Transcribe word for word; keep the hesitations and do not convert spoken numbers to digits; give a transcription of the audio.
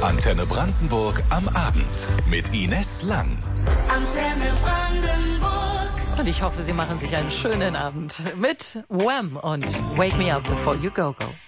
Antenne Brandenburg am Abend mit Ines Lang. Antenne Brandenburg. Und ich hoffe, Sie machen sich einen schönen Abend mit Wham und Wake Me Up Before You Go Go.